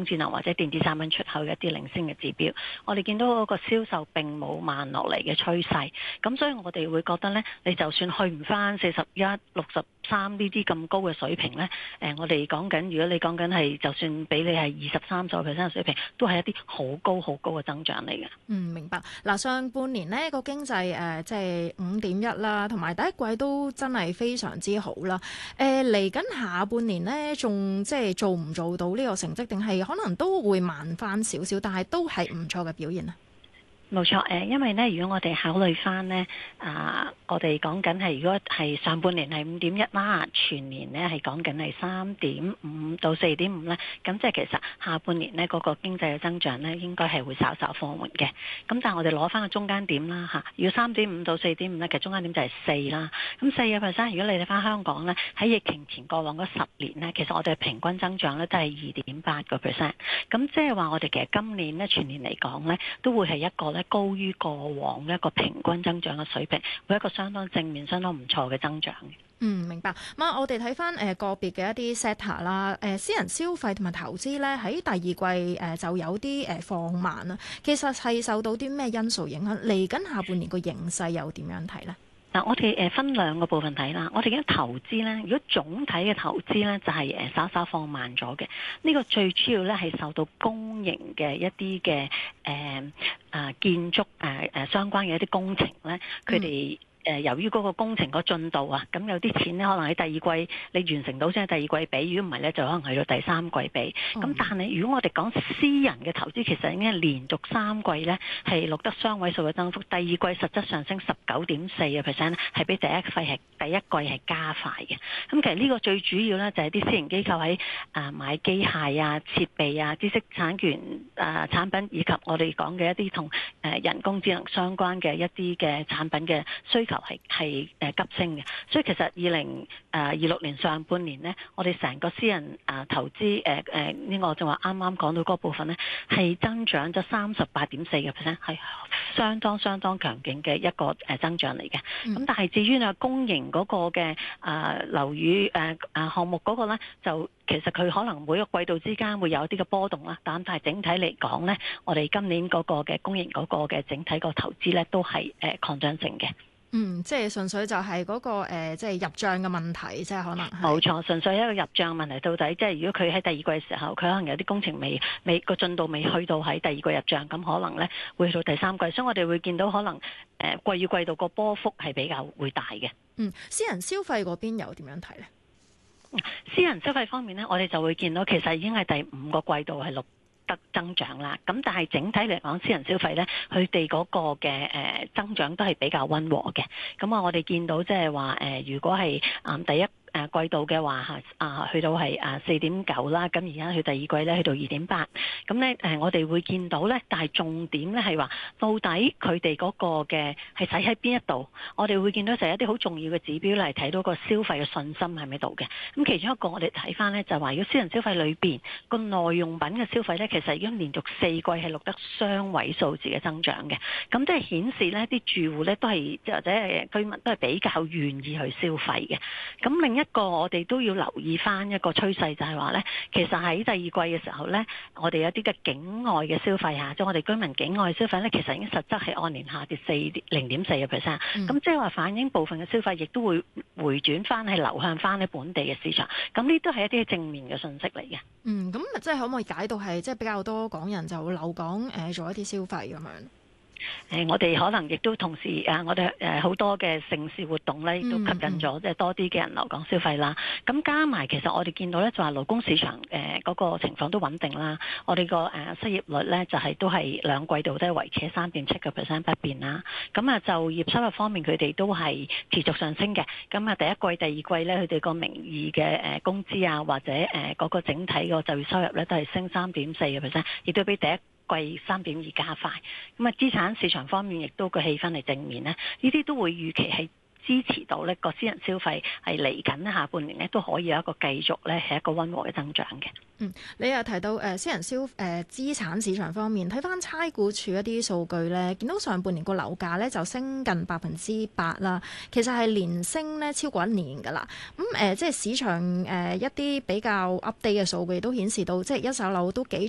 工智能或者電子產品出口嘅一啲領先嘅指標，我哋見到嗰個銷售並冇慢落嚟嘅趨勢，咁所以我哋會覺得呢，你就算去唔翻41、63呢啲咁高嘅水平呢，我哋講緊，如果你講緊係就算俾你係23%嘅水平，都係一啲好高嘅增長嚟嘅。 明白。嗱，上半年呢個經濟即係5.1啦，同埋第一季都真係非常之好啦。嚟緊下半年呢，仲即係做唔做到呢個成績，定係可能都會慢翻少少，但係都係唔錯嘅表現啊。 冇錯，因為呢，如果我哋考慮翻呢，我哋講緊係如果係上半年係5.1啦，全年呢係講緊係3.5到4.5咧，咁即係其實下半年呢嗰個經濟嘅增長呢應該係會稍稍放緩嘅。咁但係我哋攞翻個中間點啦嚇，如果3.5到4.5呢，其實中間點就係4啦。咁4%，如果你睇翻香港呢，喺疫情前過往嗰10年呢，其實我哋平均增長呢都係2.8%。咁即係話我哋其實今年呢，全年嚟講呢，都會係一個呢高於過往一個平均增長嘅水平，會一個相當正面、相當唔錯嘅增長嘅。 明白。我哋睇翻個別嘅一啲 sector 啦，私人消費同埋投資咧喺第二季就有啲放慢啦。其實係受到啲咩因素影響？嚟緊下半年個形勢又點樣睇呢？ 嗱，我哋分兩個部分睇啦。我哋嘅投資咧，如果總體嘅投資咧，就係稍稍放慢咗嘅。呢個最主要咧係受到公營嘅一啲嘅建築相關嘅一啲工程咧，佢哋由於嗰個工程個進度啊，咁有啲錢咧可能喺第二季你完成到先係第二季俾，如果唔係咧就可能去到第三季俾。咁但係如果我哋講私人嘅投資，其實已經係連續3季咧係錄得雙位數嘅增幅，第二季實質上升19.4%，係比第一季係加快嘅。咁其實呢個最主要咧就係啲私營機構喺買機械啊、設備啊、知識產權產品，以及我哋講嘅一啲同人工智能相關嘅一啲嘅產品嘅需求係急升嘅，所以其實2026年上半年呢，我哋成個私人投資呢個就話啱啱講到嗰部分呢，係增長咗38.4%，係相當強勁嘅一個增長嚟嘅。咁但係至於公營嗰個嘅樓宇項目嗰個呢，就其實佢可能每個季度之間會有一啲嘅波動啦，但係整體嚟講呢，我哋今年嗰個嘅公營嗰個嘅整體個投資呢，都係擴張性嘅。 即係純粹就係嗰個即係入帳嘅問題，即係可能係冇錯，純粹一個入帳問題。到底即係如果佢喺第二季嘅時候，佢可能有啲工程未個進度未去到喺第二季入帳，咁可能咧會去到第三季，所以我哋會見到可能季與季度個波幅係比較會大嘅。 私人消費嗰邊又點樣睇咧？ 私人消費方面咧，我哋就會見到其實已經係第5個季度係得增長啦，咁但係整體嚟講，私人消費咧，佢哋嗰個嘅增長都係比較溫和嘅。咁我哋見到即係話如果係第一季度嘅話去到係4.9啦，咁而家去第二季咧去到2.8，咁咧我哋會見到咧，但係重點咧係話到底佢哋嗰個嘅係使喺邊一度？我哋會見到就係一啲好重要嘅指標嚟睇到個消費嘅信心係咪度嘅。咁其中一個我哋睇翻咧就係話，如果私人消費裏邊個耐用品嘅消費咧，其實已經連續4季係錄得雙位數字嘅增長嘅。咁即係顯示咧啲住戶咧都係或者居民都係比較願意去消費嘅。咁另一個我哋都要留意翻一個趨勢，就係話咧，其實喺第二季嘅時候咧，我哋有啲嘅境外嘅消費即係我哋居民境外消費咧，其實已經實質係按年下跌0.4%。咁即係話反映部分嘅消費亦都會回轉翻係流向翻喺本地嘅市場。咁呢都係一啲正面嘅信息嚟嘅。 咁即係可唔可以解到係即係比較多港人就留港做一啲消費咁樣？ 我哋可能亦都同時我哋好多嘅盛事活動咧，亦都吸引咗即係多啲嘅人留港消費啦。咁加埋其實我哋見到咧，就話勞工市場嗰個情況都穩定啦。我哋個失業率咧就係都係兩季度都係維持喺3.7% 不變啦。咁就業收入方面佢哋都係持續上升嘅。咁第一季、第二季咧，佢哋個名義嘅工資或者嗰個整體個就業收入咧都係升3.4%，亦都比第一季3.2加快。咁資產市場方面亦都個氣氛係正面咧，呢啲都會預期係支持到呢個私人消費係嚟緊下半年咧都可以有一個繼續咧係一個溫和嘅增長嘅。 你又提到私人資產市場方面，睇翻差估署一啲數據咧，見到上半年個樓價咧就升近8%啦，其實係連升咧超過1年㗎啦。即係市場一啲比較 update 嘅數據都顯示到，即係一手樓都幾